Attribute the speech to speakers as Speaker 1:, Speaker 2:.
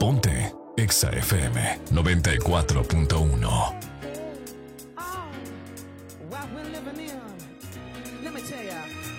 Speaker 1: Ponte Exa FM 94.1.
Speaker 2: What we're living in, let me tell ya.